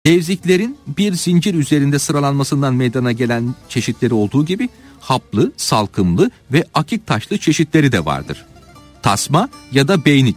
Tevziklerin bir zincir üzerinde sıralanmasından meydana gelen çeşitleri olduğu gibi haplı, salkımlı ve akik taşlı çeşitleri de vardır. Tasma ya da beynik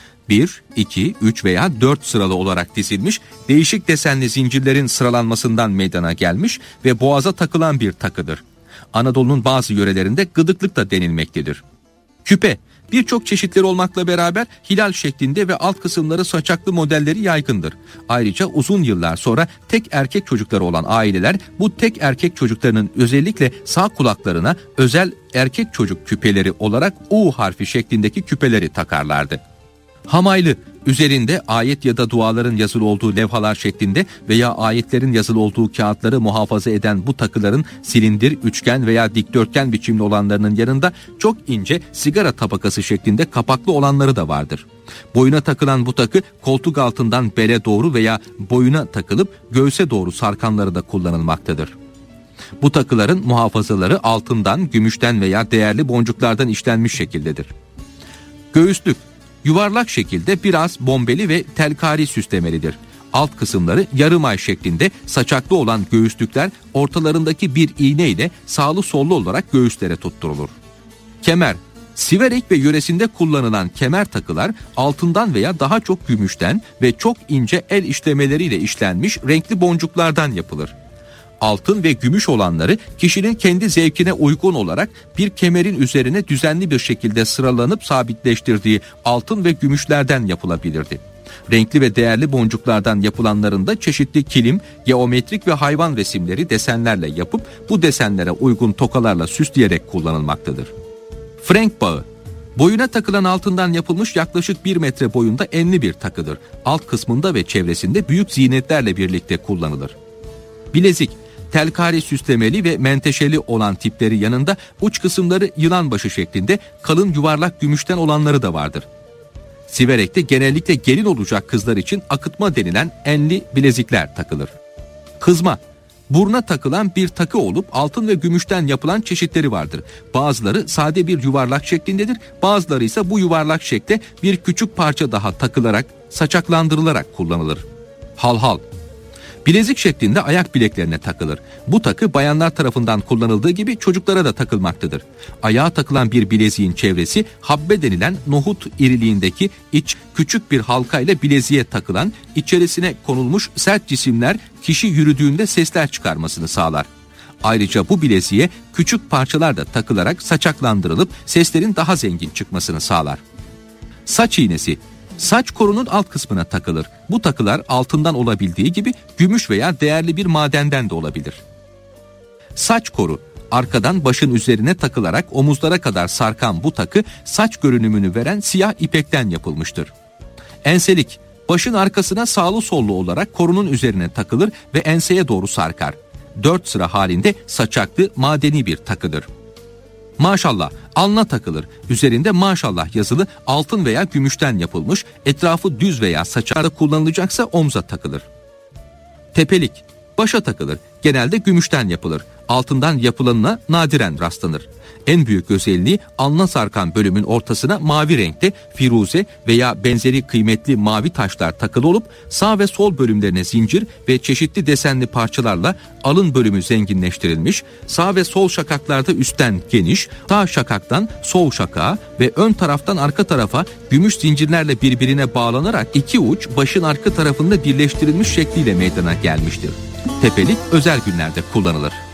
1, 2, 3 veya 4 sıralı olarak dizilmiş değişik desenli zincirlerin sıralanmasından meydana gelmiş ve boğaza takılan bir takıdır. Anadolu'nun bazı yörelerinde gıdıklık da denilmektedir. Küpe birçok çeşitleri olmakla beraber hilal şeklinde ve alt kısımları saçaklı modelleri yaygındır. Ayrıca uzun yıllar sonra tek erkek çocukları olan aileler bu tek erkek çocuklarının özellikle sağ kulaklarına özel erkek çocuk küpeleri olarak U harfi şeklindeki küpeleri takarlardı. Hamaylı, üzerinde ayet ya da duaların yazılı olduğu levhalar şeklinde veya ayetlerin yazılı olduğu kağıtları muhafaza eden bu takıların silindir, üçgen veya dikdörtgen biçimli olanlarının yanında çok ince sigara tabakası şeklinde kapaklı olanları da vardır. Boyuna takılan bu takı koltuk altından bele doğru veya boyuna takılıp göğse doğru sarkanları da kullanılmaktadır. Bu takıların muhafazaları altından, gümüşten veya değerli boncuklardan işlenmiş şekildedir. Göğüslük yuvarlak şekilde biraz bombeli ve telkari süslemelidir. Alt kısımları yarım ay şeklinde saçaklı olan göğüslükler ortalarındaki bir iğne ile sağlı sollu olarak göğüslere tutturulur. Kemer, Siverek ve yöresinde kullanılan kemer takılar altından veya daha çok gümüşten ve çok ince el işlemeleriyle işlenmiş renkli boncuklardan yapılır. Altın ve gümüş olanları kişinin kendi zevkine uygun olarak bir kemerin üzerine düzenli bir şekilde sıralanıp sabitleştirdiği altın ve gümüşlerden yapılabilirdi. Renkli ve değerli boncuklardan yapılanların da çeşitli kilim, geometrik ve hayvan resimleri desenlerle yapıp bu desenlere uygun tokalarla süsleyerek kullanılmaktadır. Frenk bağı, boyuna takılan altından yapılmış yaklaşık 1 metre boyunda enli bir takıdır. Alt kısmında ve çevresinde büyük zinetlerle birlikte kullanılır. Bilezik, telkari süslemeli ve menteşeli olan tipleri yanında uç kısımları yılan başı şeklinde kalın yuvarlak gümüşten olanları da vardır. Siverek'te genellikle gelin olacak kızlar için akıtma denilen enli bilezikler takılır. Kızma, buruna takılan bir takı olup altın ve gümüşten yapılan çeşitleri vardır. Bazıları sade bir yuvarlak şeklindedir, bazıları ise bu yuvarlak şekle bir küçük parça daha takılarak, saçaklandırılarak kullanılır. Halhal, bilezik şeklinde ayak bileklerine takılır. Bu takı bayanlar tarafından kullanıldığı gibi çocuklara da takılmaktadır. Ayağa takılan bir bileziğin çevresi habbe denilen nohut iriliğindeki iç küçük bir halka ile bileziğe takılan, içerisine konulmuş sert cisimler kişi yürüdüğünde sesler çıkarmasını sağlar. Ayrıca bu bileziğe küçük parçalar da takılarak saçaklandırılıp seslerin daha zengin çıkmasını sağlar. Saç iğnesi, saç korunun alt kısmına takılır. Bu takılar altından olabildiği gibi gümüş veya değerli bir madenden de olabilir. Saç koru, arkadan başın üzerine takılarak omuzlara kadar sarkan bu takı saç görünümünü veren siyah ipekten yapılmıştır. Enselik, başın arkasına sağlı sollu olarak korunun üzerine takılır ve enseye doğru sarkar. 4 sıra halinde saçaklı madeni bir takıdır. Maşallah, alnına takılır. Üzerinde maşallah yazılı altın veya gümüşten yapılmış, etrafı düz veya saçakta kullanılacaksa omza takılır. Tepelik, başa takılır. Genelde gümüşten yapılır. Altından yapılanına nadiren rastlanır. En büyük özelliği alnına sarkan bölümün ortasına mavi renkte firuze veya benzeri kıymetli mavi taşlar takılı olup sağ ve sol bölümlerine zincir ve çeşitli desenli parçalarla alın bölümü zenginleştirilmiş, sağ ve sol şakaklarda üstten geniş, sağ şakaktan sol şakağa ve ön taraftan arka tarafa gümüş zincirlerle birbirine bağlanarak iki uç başın arka tarafında birleştirilmiş şekliyle meydana gelmiştir. Tepelik özel günlerde kullanılır.